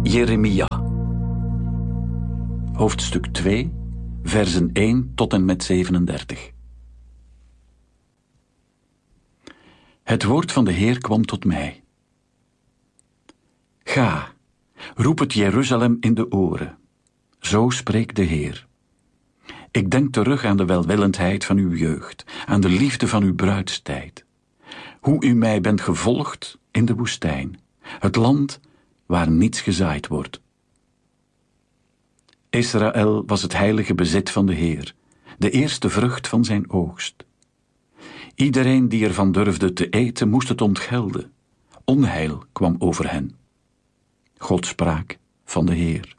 Jeremia, hoofdstuk 2, versen 1 tot en met 37. Het woord van de Heer kwam tot mij. Ga, roep het Jeruzalem in de oren. Zo spreekt de Heer. Ik denk terug aan de welwillendheid van uw jeugd, aan de liefde van uw bruidstijd. Hoe u mij bent gevolgd in de woestijn, het land waar niets gezaaid wordt. Israël was het heilige bezit van de Heer, de eerste vrucht van zijn oogst. Iedereen die ervan durfde te eten, moest het ontgelden. Onheil kwam over hen. God sprak van de Heer.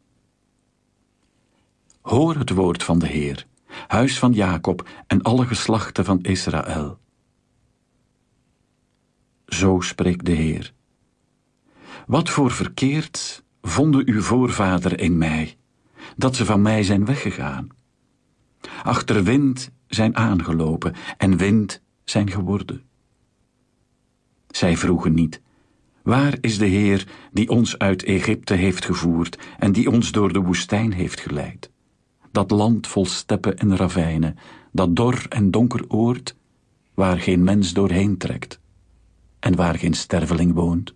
Hoor het woord van de Heer, huis van Jacob en alle geslachten van Israël. Zo spreekt de Heer. Wat voor verkeerd vonden uw voorvader in mij, dat ze van mij zijn weggegaan. Achter wind zijn aangelopen en wind zijn geworden. Zij vroegen niet, waar is de Heer die ons uit Egypte heeft gevoerd en die ons door de woestijn heeft geleid? Dat land vol steppen en ravijnen, dat dor en donker oord, waar geen mens doorheen trekt en waar geen sterveling woont.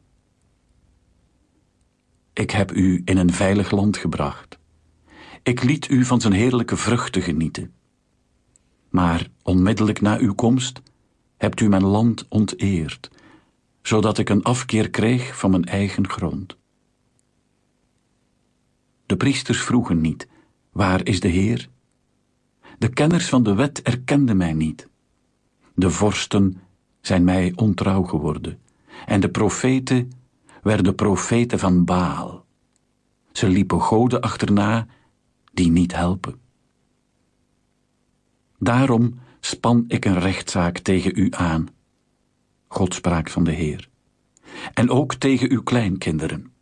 Ik heb u in een veilig land gebracht. Ik liet u van zijn heerlijke vruchten genieten. Maar onmiddellijk na uw komst hebt u mijn land onteerd, zodat ik een afkeer kreeg van mijn eigen grond. De priesters vroegen niet, waar is de Heer? De kenners van de wet erkenden mij niet. De vorsten zijn mij ontrouw geworden en de profeten werden profeten van Baal. Ze liepen goden achterna die niet helpen. Daarom span ik een rechtszaak tegen u aan. God sprak van de Heer. En ook tegen uw kleinkinderen.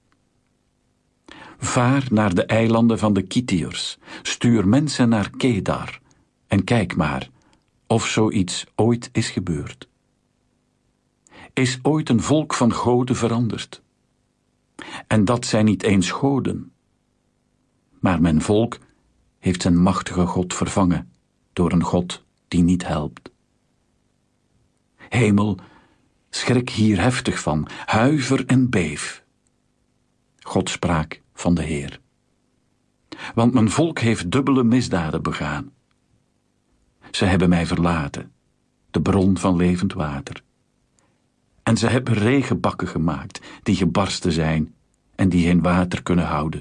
Vaar naar de eilanden van de Kitiërs, stuur mensen naar Kedar en kijk maar of zoiets ooit is gebeurd. Is ooit een volk van goden veranderd? En dat zijn niet eens goden. Maar mijn volk heeft zijn machtige God vervangen door een God die niet helpt. Hemel, schrik hier heftig van, huiver en beef. God sprak van de Heer. Want mijn volk heeft dubbele misdaden begaan. Ze hebben mij verlaten, de bron van levend water. En ze hebben regenbakken gemaakt die gebarsten zijn en die geen water kunnen houden.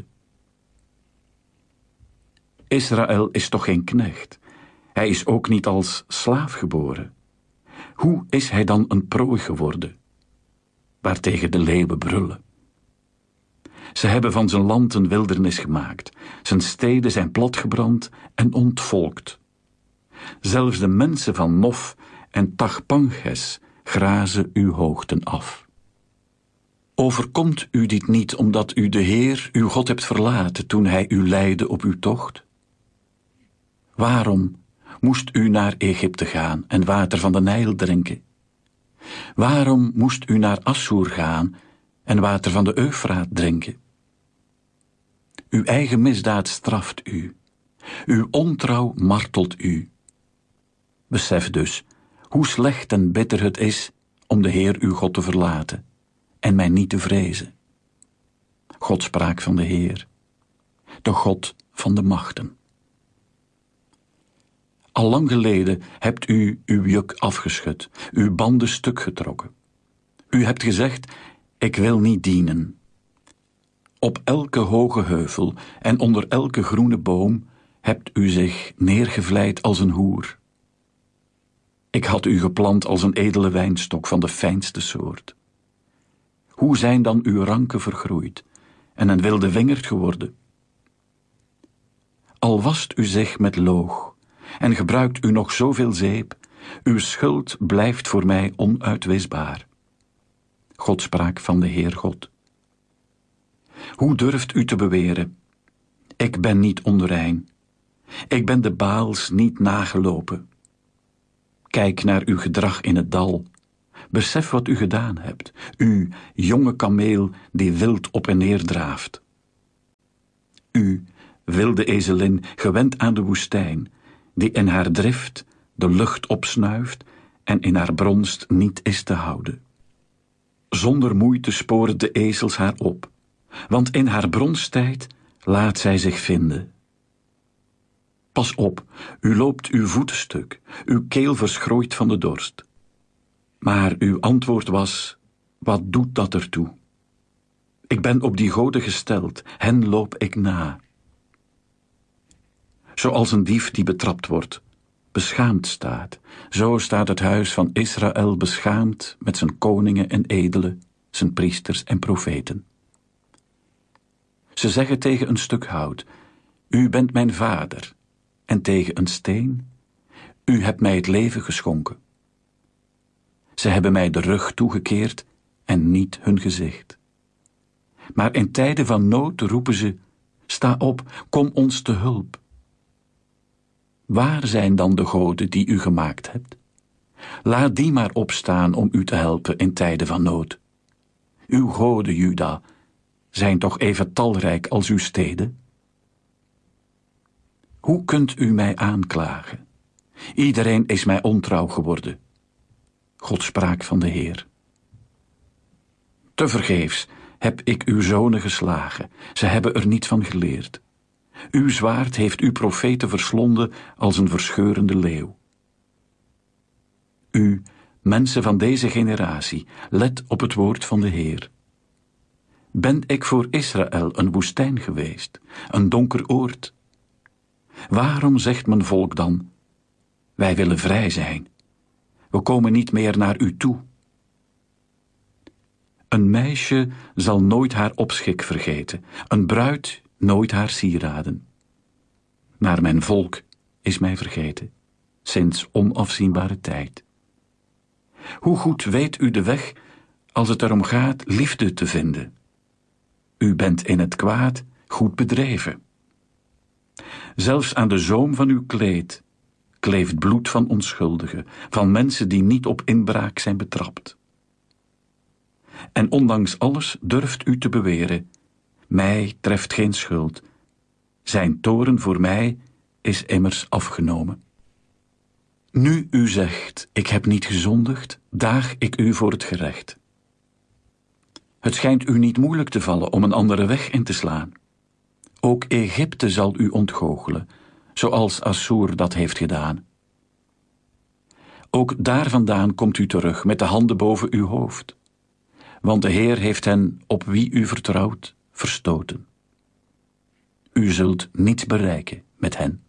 Israël is toch geen knecht? Hij is ook niet als slaaf geboren. Hoe is hij dan een prooi geworden, waartegen de leeuwen brullen? Ze hebben van zijn land een wildernis gemaakt. Zijn steden zijn platgebrand en ontvolkt. Zelfs de mensen van Nof en Tachpanches grazen uw hoogten af. Overkomt u dit niet omdat u de Heer, uw God, hebt verlaten toen hij u leidde op uw tocht? Waarom moest u naar Egypte gaan en water van de Nijl drinken? Waarom moest u naar Assur gaan en water van de Eufraat drinken? Uw eigen misdaad straft u. Uw ontrouw martelt u. Besef dus hoe slecht en bitter het is om de Heer uw God te verlaten en mij niet te vrezen. God sprak van de Heer, de God van de machten. Al lang geleden hebt u uw juk afgeschud, uw banden stuk getrokken. U hebt gezegd, ik wil niet dienen. Op elke hoge heuvel en onder elke groene boom hebt u zich neergevleid als een hoer. Ik had u geplant als een edele wijnstok van de fijnste soort. Hoe zijn dan uw ranken vergroeid en een wilde wingerd geworden? Al wast u zich met loog en gebruikt u nog zoveel zeep, uw schuld blijft voor mij onuitwisbaar. God sprak van de Heer God. Hoe durft u te beweren? Ik ben niet onrein. Ik ben de Baals niet nagelopen. Kijk naar uw gedrag in het dal. Besef wat u gedaan hebt, u jonge kameel die wild op en neer draaft. U, wilde ezelin, gewend aan de woestijn, die in haar drift de lucht opsnuift en in haar bronst niet is te houden. Zonder moeite sporen de ezels haar op, want in haar bronsttijd laat zij zich vinden. Pas op, u loopt uw voeten stuk, uw keel verschrooit van de dorst. Maar uw antwoord was, wat doet dat ertoe? Ik ben op die goden gesteld, hen loop ik na. Zoals een dief die betrapt wordt, beschaamd staat, zo staat het huis van Israël beschaamd met zijn koningen en edelen, zijn priesters en profeten. Ze zeggen tegen een stuk hout, u bent mijn vader, en tegen een steen, u hebt mij het leven geschonken. Ze hebben mij de rug toegekeerd en niet hun gezicht. Maar in tijden van nood roepen ze, sta op, kom ons te hulp. Waar zijn dan de goden die u gemaakt hebt? Laat die maar opstaan om u te helpen in tijden van nood. Uw goden, Juda, zijn toch even talrijk als uw steden? Hoe kunt u mij aanklagen? Iedereen is mij ontrouw geworden. God sprak van de Heer. Tevergeefs heb ik uw zonen geslagen, ze hebben er niet van geleerd. Uw zwaard heeft uw profeten verslonden als een verscheurende leeuw. U, mensen van deze generatie, let op het woord van de Heer. Ben ik voor Israël een woestijn geweest, een donker oord? Waarom zegt mijn volk dan, wij willen vrij zijn, we komen niet meer naar u toe? Een meisje zal nooit haar opschik vergeten, een bruid nooit haar sieraden. Maar mijn volk is mij vergeten, sinds onafzienbare tijd. Hoe goed weet u de weg, als het erom gaat liefde te vinden? U bent in het kwaad goed bedreven. Zelfs aan de zoom van uw kleed kleeft bloed van onschuldigen, van mensen die niet op inbraak zijn betrapt. En ondanks alles durft u te beweren, mij treft geen schuld. Zijn toorn voor mij is immers afgenomen. Nu u zegt, ik heb niet gezondigd, daag ik u voor het gerecht. Het schijnt u niet moeilijk te vallen om een andere weg in te slaan. Ook Egypte zal u ontgoochelen, zoals Assur dat heeft gedaan. Ook daar vandaan komt u terug met de handen boven uw hoofd. Want de Heer heeft hen, op wie u vertrouwt, verstoten. U zult niets bereiken met hen.